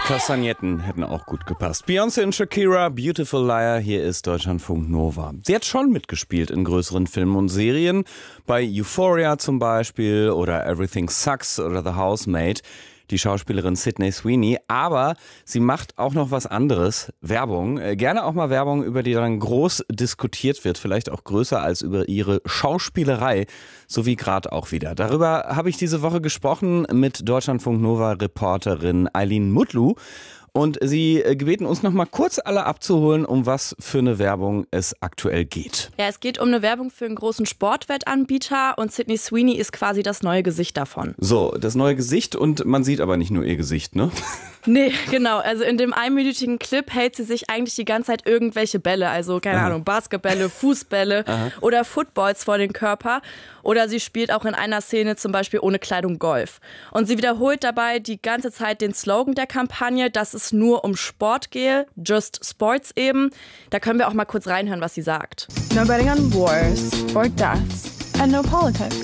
Kastagnetten hätten auch gut gepasst. Beyoncé und Shakira, Beautiful Liar, hier ist Deutschlandfunk Nova. Sie hat schon mitgespielt in größeren Filmen und Serien, bei Euphoria zum Beispiel oder Everything Sucks oder The Housemaid. Die Schauspielerin Sydney Sweeney, aber sie macht auch noch was anderes, Werbung. Gerne auch mal Werbung, über die dann groß diskutiert wird, vielleicht auch größer als über ihre Schauspielerei, so wie gerade auch wieder. Darüber habe ich diese Woche gesprochen mit Deutschlandfunk Nova Reporterin Eileen Mutlu. Und sie gebeten uns noch mal kurz alle abzuholen, um was für eine Werbung es aktuell geht. Ja, es geht um eine Werbung für einen großen Sportwettanbieter und Sydney Sweeney ist quasi das neue Gesicht davon. So, das neue Gesicht und man sieht aber nicht nur ihr Gesicht, ne? Nee, genau. Also in dem einminütigen Clip hält sie sich eigentlich die ganze Zeit irgendwelche Bälle, also keine Ahnung, Basketbälle, Fußbälle oder Footballs vor den Körper. Oder sie spielt auch in einer Szene zum Beispiel ohne Kleidung Golf. Und sie wiederholt dabei die ganze Zeit den Slogan der Kampagne, dass es nur um Sport gehe, just sports eben. Da können wir auch mal kurz reinhören, was sie sagt. No betting on wars or deaths and no politics.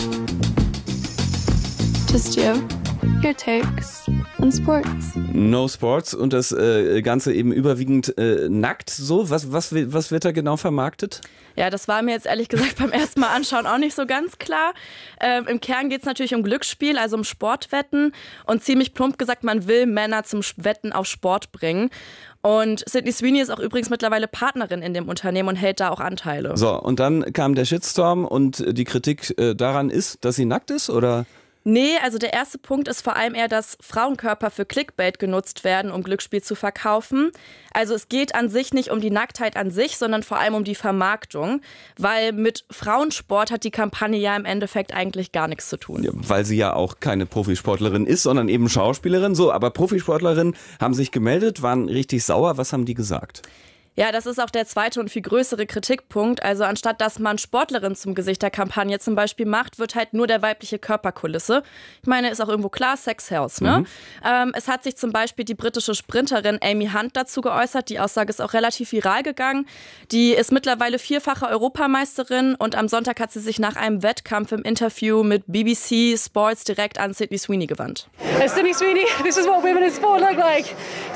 Just you, your takes and sports. No Sports und das Ganze eben überwiegend nackt so. Was wird da genau vermarktet? Ja, das war mir jetzt ehrlich gesagt beim ersten Mal anschauen auch nicht so ganz klar. Im Kern geht es natürlich um Glücksspiel, also um Sportwetten. Und ziemlich plump gesagt, man will Männer zum Wetten auf Sport bringen. Und Sydney Sweeney ist auch übrigens mittlerweile Partnerin in dem Unternehmen und hält da auch Anteile. So, und dann kam der Shitstorm und die Kritik daran ist, dass sie nackt ist, oder? Nee, also der erste Punkt ist vor allem eher, dass Frauenkörper für Clickbait genutzt werden, um Glücksspiel zu verkaufen. Also es geht an sich nicht um die Nacktheit an sich, sondern vor allem um die Vermarktung, weil mit Frauensport hat die Kampagne ja im Endeffekt eigentlich gar nichts zu tun. Ja, weil sie ja auch keine Profisportlerin ist, sondern eben Schauspielerin. So, aber Profisportlerinnen haben sich gemeldet, waren richtig sauer. Was haben die gesagt? Ja, das ist auch der zweite und viel größere Kritikpunkt. Also anstatt dass man Sportlerin zum Gesicht der Kampagne zum Beispiel macht, wird halt nur der weibliche Körperkulisse. Ich meine, ist auch irgendwo klar, Sex sells, ne? Es hat sich zum Beispiel die britische Sprinterin Amy Hunt dazu geäußert. Die Aussage ist auch relativ viral gegangen. Die ist mittlerweile 4-fache Europameisterin und am Sonntag hat sie sich nach einem Wettkampf im Interview mit BBC Sports direkt an Sydney Sweeney gewandt. Sydney Sweeney, this is what women in sport look like.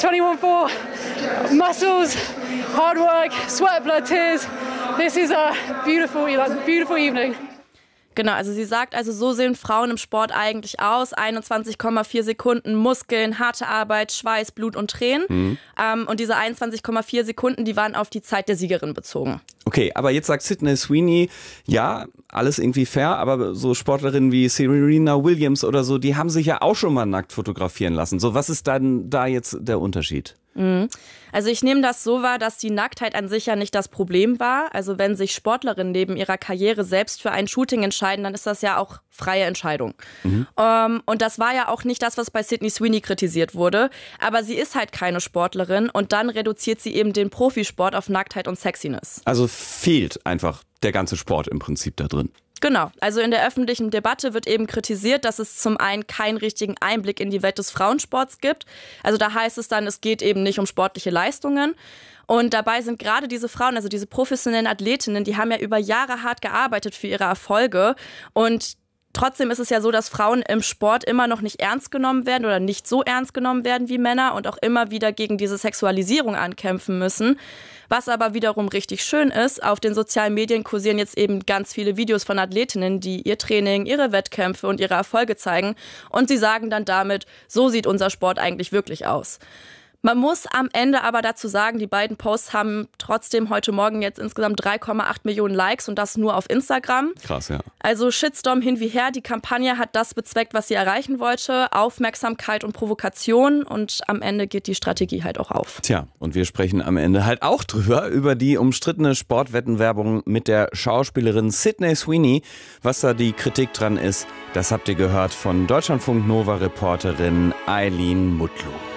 21-4, muscles, hard work, sweat, blood, tears. This is a beautiful evening. Genau, also sie sagt, also so sehen Frauen im Sport eigentlich aus. 21,4 Sekunden Muskeln, harte Arbeit, Schweiß, Blut und Tränen. Und diese 21,4 Sekunden, die waren auf die Zeit der Siegerin bezogen. Okay, aber jetzt sagt Sydney Sweeney, ja, alles irgendwie fair, aber so Sportlerinnen wie Serena Williams oder so, die haben sich ja auch schon mal nackt fotografieren lassen. So, was ist dann da jetzt der Unterschied? Also ich nehme das so wahr, dass die Nacktheit an sich ja nicht das Problem war. Also wenn sich Sportlerinnen neben ihrer Karriere selbst für ein Shooting entscheiden, dann ist das ja auch freie Entscheidung. Und das war ja auch nicht das, was bei Sydney Sweeney kritisiert wurde. Aber sie ist halt keine Sportlerin und dann reduziert sie eben den Profisport auf Nacktheit und Sexiness. Also fehlt einfach der ganze Sport im Prinzip da drin. Genau, also in der öffentlichen Debatte wird eben kritisiert, dass es zum einen keinen richtigen Einblick in die Welt des Frauensports gibt. Also da heißt es dann, es geht eben nicht um sportliche Leistungen. Und dabei sind gerade diese Frauen, also diese professionellen Athletinnen, die haben ja über Jahre hart gearbeitet für ihre Erfolge. Und trotzdem ist es ja so, dass Frauen im Sport immer noch nicht ernst genommen werden oder nicht so ernst genommen werden wie Männer und auch immer wieder gegen diese Sexualisierung ankämpfen müssen. Was aber wiederum richtig schön ist, auf den sozialen Medien kursieren jetzt eben ganz viele Videos von Athletinnen, die ihr Training, ihre Wettkämpfe und ihre Erfolge zeigen. Und sie sagen dann damit, so sieht unser Sport eigentlich wirklich aus. Man muss am Ende aber dazu sagen, die beiden Posts haben trotzdem heute Morgen jetzt insgesamt 3,8 Millionen Likes und das nur auf Instagram. Krass, ja. Also Shitstorm hin wie her, die Kampagne hat das bezweckt, was sie erreichen wollte, Aufmerksamkeit und Provokation und am Ende geht die Strategie halt auch auf. Tja, und wir sprechen am Ende halt auch drüber, über die umstrittene Sportwettenwerbung mit der Schauspielerin Sydney Sweeney. Was da die Kritik dran ist, das habt ihr gehört von Deutschlandfunk Nova Reporterin Eileen Mutlu.